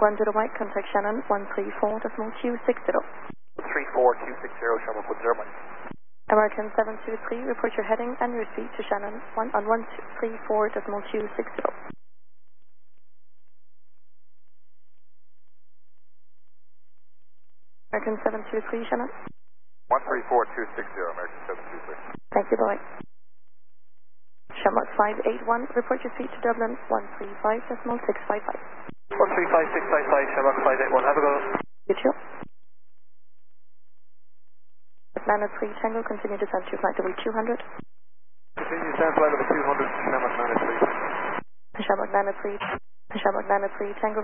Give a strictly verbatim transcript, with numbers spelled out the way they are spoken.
one zero Mike, contact Shannon one three four decimal two six zero. three four two six zero, Shamrock one zero Mike. American seven two three, report your heading and route speed to Shannon one on one three four decimal two six zero. American seven two three, Shannon. one three four two six zero, American seven two three. Thank you, bye. Shamrock five eight one, report your speed to Dublin one three five decimal six five five. one three five six five five, Shamrock five eight one, have a go. You too. Atlanta three Tango, continue descent to flight level two hundred. Continue descent flight level two hundred, Shamrock nine three. Shamrock nine three, Shamrock nine three Tango.